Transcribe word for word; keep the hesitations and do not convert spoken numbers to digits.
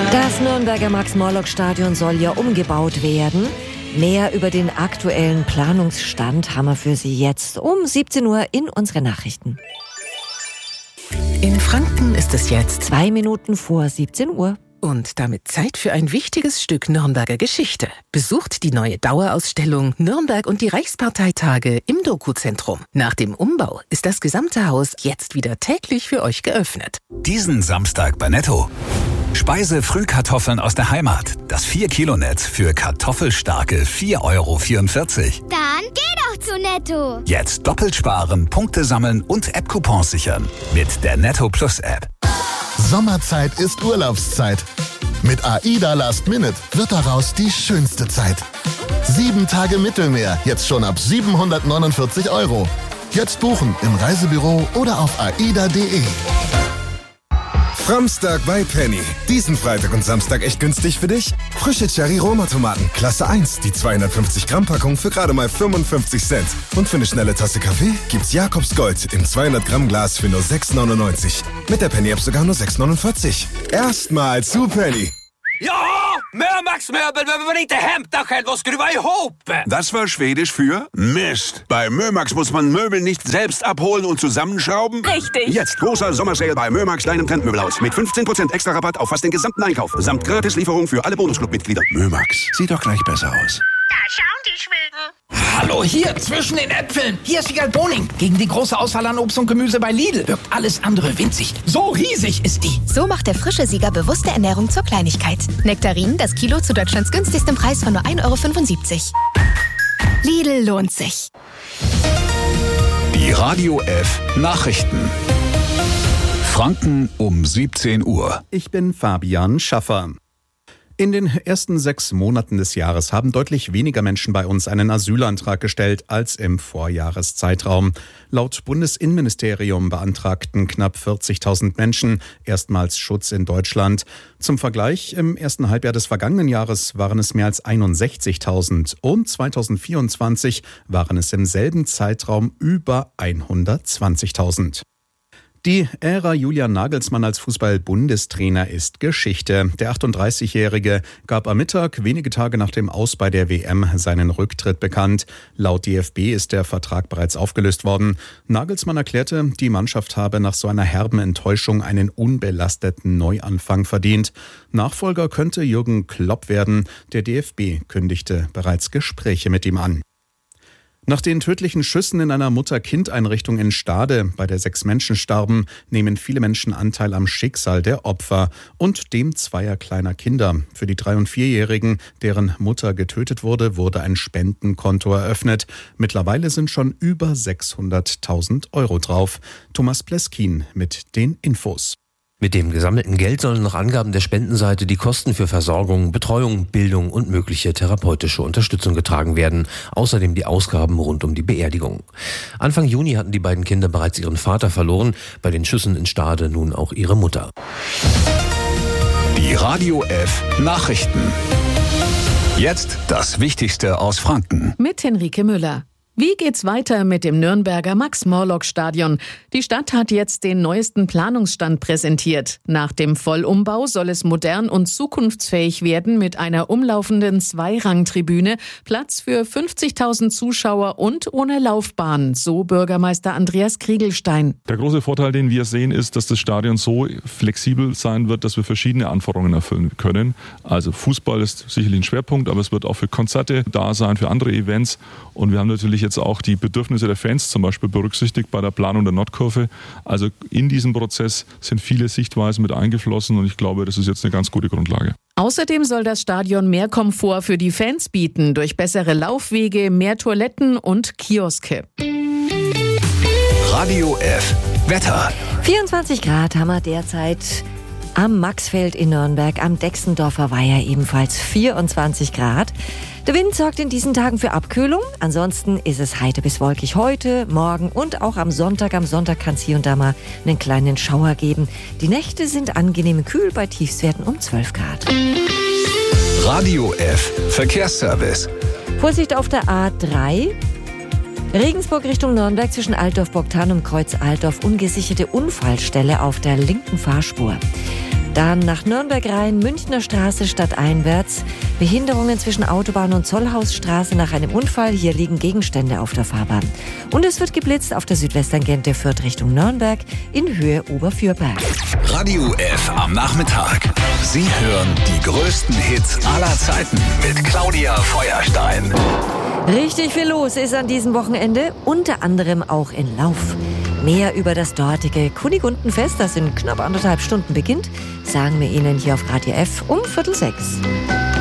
Das Nürnberger Max-Morlock-Stadion soll ja umgebaut werden. Mehr über den aktuellen Planungsstand haben wir für Sie jetzt um siebzehn Uhr in unseren Nachrichten. In Franken ist es jetzt Zwei Minuten vor siebzehn Uhr. Und damit Zeit für ein wichtiges Stück Nürnberger Geschichte. Besucht die neue Dauerausstellung Nürnberg und die Reichsparteitage im Doku-Zentrum. Nach dem Umbau ist das gesamte Haus jetzt wieder täglich für euch geöffnet. Diesen Samstag bei Netto. Speise-Frühkartoffeln aus der Heimat. Das vier Kilo Netz für kartoffelstarke vier Euro vierundvierzig. Dann geh doch zu Netto. Jetzt doppelt sparen, Punkte sammeln und App-Coupons sichern. Mit der Netto Plus App. Sommerzeit ist Urlaubszeit. Mit AIDA Last Minute wird daraus die schönste Zeit. Sieben Tage Mittelmeer, jetzt schon ab siebenhundertneunundvierzig Euro. Jetzt buchen im Reisebüro oder auf aida punkt de. Samstag bei Penny. Diesen Freitag und Samstag echt günstig für dich? Frische Cherry-Roma-Tomaten, Klasse eins, die zweihundertfünfzig Gramm Packung für gerade mal fünfundfünfzig Cent. Und für eine schnelle Tasse Kaffee gibt's Jakobs Gold im zweihundert Gramm Glas für nur sechs neunundneunzig. Mit der Penny-App sogar nur sechs neunundvierzig. Erstmal zu Penny. Ja, Mömax-Möbel, wenn wir nicht Hemdtachen, was skruva ihop. Das war Schwedisch für Mist. Bei Mömax muss man Möbel nicht selbst abholen und zusammenschrauben. Richtig. Jetzt großer Sommersale bei Mömax Deinem Trendmöbelhaus mit fünfzehn Prozent extra Rabatt auf fast den gesamten Einkauf. Samt Gratislieferung für alle Bonusclub-Mitglieder. Mömax, sieht doch gleich besser aus. Da schauen die Schweden. Hallo, hier, zwischen den Äpfeln. Hier ist Wiegald Boning. Gegen die große Auswahl an Obst und Gemüse bei Lidl wirkt alles andere winzig. So riesig ist die. So macht der frische Sieger bewusste Ernährung zur Kleinigkeit. Nektarinen, das Kilo zu Deutschlands günstigstem Preis von nur ein Euro fünfundsiebzig. Lidl lohnt sich. Die Radio F Nachrichten. Franken um siebzehn Uhr. Ich bin Fabian Schaffer. In den ersten sechs Monaten des Jahres haben deutlich weniger Menschen bei uns einen Asylantrag gestellt als im Vorjahreszeitraum. Laut Bundesinnenministerium beantragten knapp vierzigtausend Menschen erstmals Schutz in Deutschland. Zum Vergleich, im ersten Halbjahr des vergangenen Jahres waren es mehr als einundsechzigtausend und zweitausendvierundzwanzig waren es im selben Zeitraum über hundertzwanzigtausend. Die Ära Julian Nagelsmann als Fußball-Bundestrainer ist Geschichte. Der achtunddreißigjährige gab am Mittag, wenige Tage nach dem Aus bei der W M, seinen Rücktritt bekannt. Laut D F B ist der Vertrag bereits aufgelöst worden. Nagelsmann erklärte, die Mannschaft habe nach so einer herben Enttäuschung einen unbelasteten Neuanfang verdient. Nachfolger könnte Jürgen Klopp werden. Der D F B kündigte bereits Gespräche mit ihm an. Nach den tödlichen Schüssen in einer Mutter-Kind-Einrichtung in Stade, bei der sechs Menschen starben, nehmen viele Menschen Anteil am Schicksal der Opfer und dem zweier kleiner Kinder. Für die drei- und vierjährigen, deren Mutter getötet wurde, wurde ein Spendenkonto eröffnet. Mittlerweile sind schon über sechshunderttausend Euro drauf. Thomas Pleskin mit den Infos. Mit dem gesammelten Geld sollen nach Angaben der Spendenseite die Kosten für Versorgung, Betreuung, Bildung und mögliche therapeutische Unterstützung getragen werden. Außerdem die Ausgaben rund um die Beerdigung. Anfang Juni hatten die beiden Kinder bereits ihren Vater verloren, bei den Schüssen in Stade nun auch ihre Mutter. Die Radio F Nachrichten. Jetzt das Wichtigste aus Franken. Mit Henrike Müller. Wie geht's weiter mit dem Nürnberger Max-Morlock-Stadion? Die Stadt hat jetzt den neuesten Planungsstand präsentiert. Nach dem Vollumbau soll es modern und zukunftsfähig werden mit einer umlaufenden Zweirangtribüne, Platz für fünfzigtausend Zuschauer und ohne Laufbahn, so Bürgermeister Andreas Kriegelstein. Der große Vorteil, den wir sehen, ist, dass das Stadion so flexibel sein wird, dass wir verschiedene Anforderungen erfüllen können. Also Fußball ist sicherlich ein Schwerpunkt, aber es wird auch für Konzerte da sein, für andere Events. Und wir haben natürlich jetzt auch die Bedürfnisse der Fans zum Beispiel berücksichtigt bei der Planung der Nordkurve. Also in diesem Prozess sind viele Sichtweisen mit eingeflossen und ich glaube, das ist jetzt eine ganz gute Grundlage. Außerdem soll das Stadion mehr Komfort für die Fans bieten, durch bessere Laufwege, mehr Toiletten und Kioske. Radio F Wetter. vierundzwanzig Grad haben wir derzeit am Maxfeld in Nürnberg, am Dexendorfer Weiher ebenfalls vierundzwanzig Grad. Der Wind sorgt in diesen Tagen für Abkühlung. Ansonsten ist es heiter bis wolkig heute, morgen und auch am Sonntag. Am Sonntag kann es hier und da mal einen kleinen Schauer geben. Die Nächte sind angenehm kühl bei Tiefstwerten um zwölf Grad. Radio F Verkehrsservice. Vorsicht auf der A drei. Regensburg Richtung Nürnberg zwischen Altdorf-Bogtan und Kreuz Altdorf. Ungesicherte Unfallstelle auf der linken Fahrspur. Dann nach Nürnberg rein, Münchner Straße stadteinwärts. Behinderungen zwischen Autobahn und Zollhausstraße nach einem Unfall. Hier liegen Gegenstände auf der Fahrbahn. Und es wird geblitzt auf der Südwesttangente Fürth Richtung Nürnberg in Höhe Oberfürberg. Radio F am Nachmittag. Sie hören die größten Hits aller Zeiten mit Claudia Feuerstein. Richtig viel los ist an diesem Wochenende, unter anderem auch in Lauf. Mehr über das dortige Kunigundenfest, das in knapp anderthalb Stunden beginnt, sagen wir Ihnen hier auf Radio F um Viertel sechs.